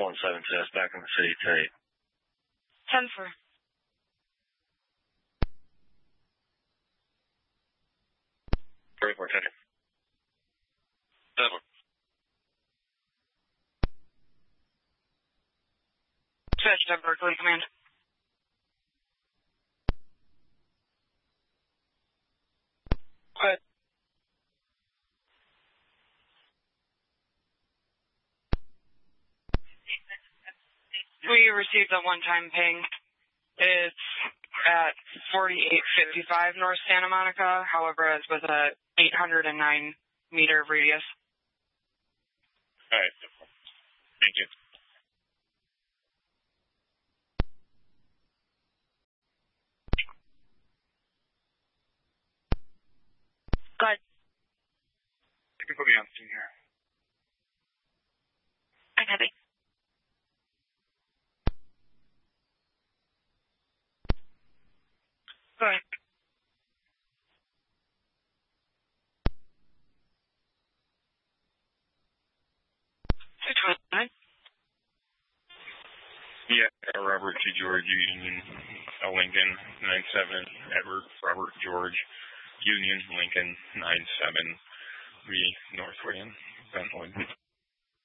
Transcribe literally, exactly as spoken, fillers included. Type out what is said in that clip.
one seven says back in the city today. ten four. thirty-four ten. seven. Dispatch to Berkeley Command. Quiet. We received a one-time ping. It's at forty-eight fifty-five North Santa Monica. However, it's with a eight hundred nine meter radius. All right. Thank you. Go ahead. You can put me on the scene here. I copy. Go ahead. six twenty-nine. Yeah, Robert T. George, Union, uh, Lincoln, nine seven, Edward, Robert George, Union, Lincoln, nine seven, three, North William, Bentley.